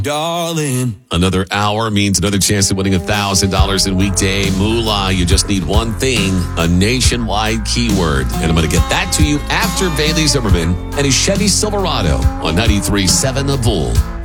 darling. Another hour means another chance at winning $1,000 in weekday moolah. You just need one thing, a nationwide keyword. And I'm going to get that to you after Bailey Zimmerman and his Chevy Silverado on 93.7 The Bull.